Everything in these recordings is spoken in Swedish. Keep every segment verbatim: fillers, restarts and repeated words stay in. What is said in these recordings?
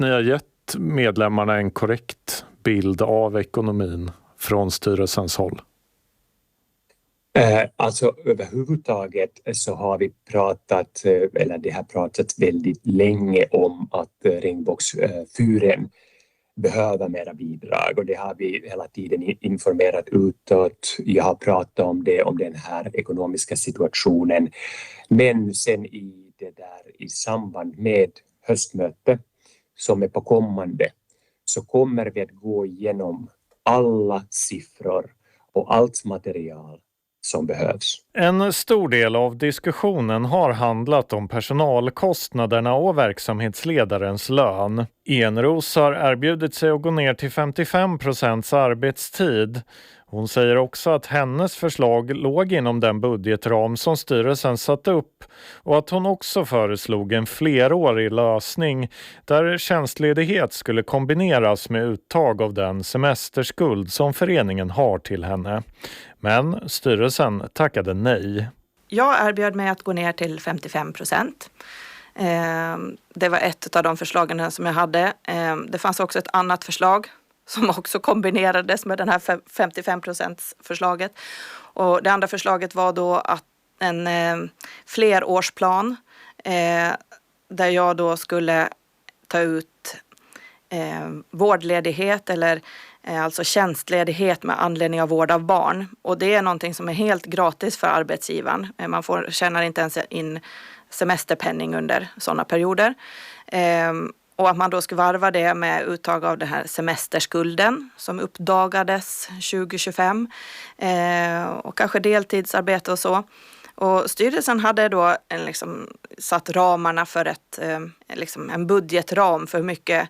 ni har gett medlemmarna en korrekt bild av ekonomin från styrelsens håll? Eh, alltså överhuvudtaget så har vi pratat, eller det har pratat väldigt länge om att regnbågsfyren behöver mera bidrag, och det har vi hela tiden informerat utåt. Jag har pratat om det, om den här ekonomiska situationen, men sen i det där i samband med höstmöte som är på kommande, så kommer vi att gå igenom alla siffror och allt material som behövs. En stor del av diskussionen har handlat om personalkostnaderna och verksamhetsledarens lön. Enros har erbjudit sig att gå ner till femtiofem procents arbetstid. Hon säger också att hennes förslag låg inom den budgetram som styrelsen satt upp och att hon också föreslog en flerårig lösning där tjänstledighet skulle kombineras med uttag av den semesterskuld som föreningen har till henne. Men styrelsen tackade nej. Jag erbjöd mig att gå ner till femtiofem procent. Det var ett av de förslagen som jag hade. Det fanns också ett annat förslag som också kombinerades med den här femtiofem procents förslaget. Och det andra förslaget var då att en flerårsplan där jag då skulle ta ut vårdledighet eller alltså tjänstledighet med anledning av vård av barn. Och det är någonting som är helt gratis för arbetsgivaren. Man får, tjänar inte ens in semesterpenning under sådana perioder. Och att man då ska varva det med uttag av den här semesterskulden som uppdagades tjugo tjugofem. Och kanske deltidsarbete och så. Och styrelsen hade då en, liksom, satt ramarna för ett, liksom, en budgetram för hur mycket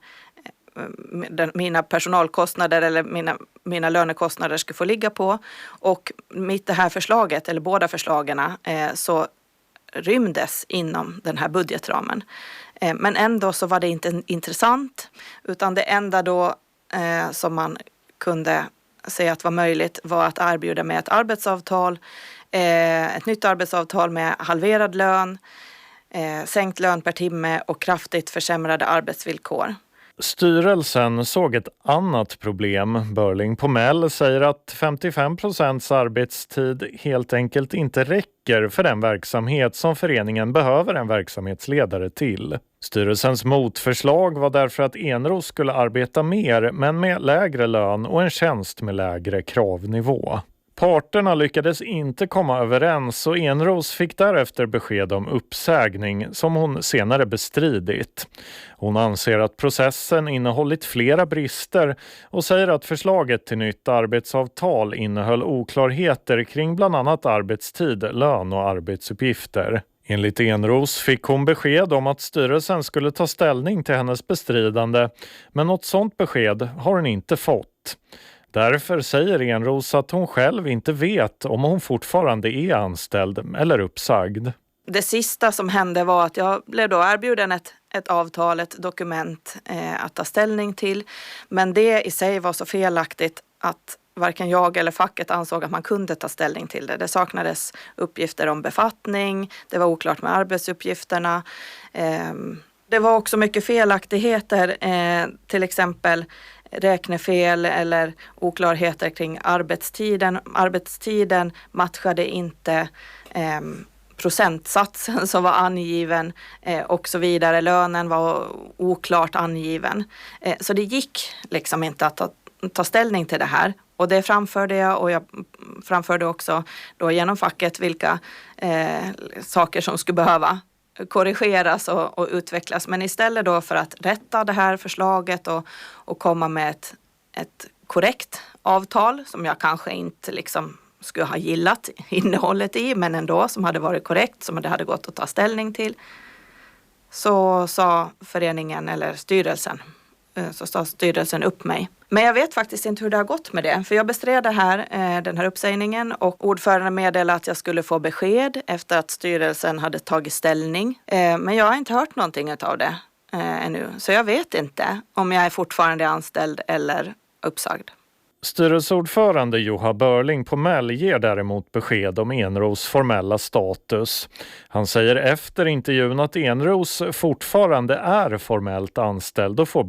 mina personalkostnader eller mina, mina lönekostnader skulle få ligga på. Och mitt det här förslaget, eller båda förslagen, eh, så rymdes inom den här budgetramen. Eh, men ändå så var det inte intressant, utan det enda då eh, som man kunde säga att var möjligt var att erbjuda med ett arbetsavtal, eh, ett nytt arbetsavtal med halverad lön, eh, sänkt lön per timme och kraftigt försämrade arbetsvillkor. Styrelsen såg ett annat problem. Börling på Mell säger att femtiofem procents arbetstid helt enkelt inte räcker för den verksamhet som föreningen behöver en verksamhetsledare till. Styrelsens motförslag var därför att Enros skulle arbeta mer men med lägre lön och en tjänst med lägre kravnivå. Parterna lyckades inte komma överens och Enros fick därefter besked om uppsägning som hon senare bestridit. Hon anser att processen innehållit flera brister och säger att förslaget till nytt arbetsavtal innehöll oklarheter kring bland annat arbetstid, lön och arbetsuppgifter. Enligt Enros fick hon besked om att styrelsen skulle ta ställning till hennes bestridande, men något sådant besked har hon inte fått. Därför säger Enros att hon själv inte vet om hon fortfarande är anställd eller uppsagd. Det sista som hände var att jag blev då erbjuden ett, ett avtal, ett dokument eh, att ta ställning till. Men det i sig var så felaktigt att varken jag eller facket ansåg att man kunde ta ställning till det. Det saknades uppgifter om befattning, det var oklart med arbetsuppgifterna. Eh, det var också mycket felaktigheter, eh, till exempel räknefel eller oklarheter kring arbetstiden. Arbetstiden matchade inte eh, procentsatsen som var angiven eh, och så vidare. Lönen var oklart angiven. Eh, så det gick liksom inte att ta, ta ställning till det här. Och det framförde jag, och jag framförde också då genom facket vilka eh, saker som skulle behöva korrigeras och, och utvecklas. Men istället då för att rätta det här förslaget och, och komma med ett, ett korrekt avtal som jag kanske inte liksom skulle ha gillat innehållet i, men ändå som hade varit korrekt, som det hade gått att ta ställning till, så sa föreningen eller styrelsen så sa styrelsen upp mig. Men jag vet faktiskt inte hur det har gått med det. För jag bestred det här, den här uppsägningen, och ordföranden meddelade att jag skulle få besked efter att styrelsen hade tagit ställning. Men jag har inte hört någonting av det ännu. Så jag vet inte om jag är fortfarande anställd eller uppsagd. Styrelseordförande Johan Börling på Mell ger däremot besked om Enros formella status. Han säger efter intervjun att Enros fortfarande är formellt anställd och får